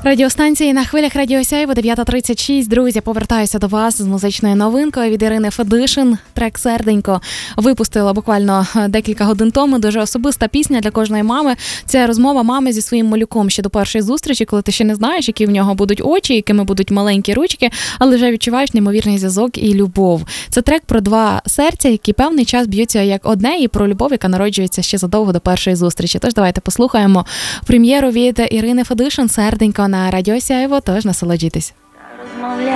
Радіостанції на хвилях Радіо Сяйво, 9:36. Друзі, повертаюся до вас з музичною новинкою від Ірини Федишин. Трек «Серденько» випустила буквально декілька годин тому. Дуже особиста пісня для кожної мами. Це розмова мами зі своїм малюком ще до першої зустрічі, коли ти ще не знаєш, які в нього будуть очі, якими будуть маленькі ручки, але вже відчуваєш неймовірний зв'язок і любов. Це трек про два серця, які певний час б'ються як одне, і про любов, яка народжується ще задовго до першої зустрічі. Тож давайте послухаємо прем'єру від Ірини Федишин «Серденько» на Радіо Сяйво, тож насолоджуйтесь.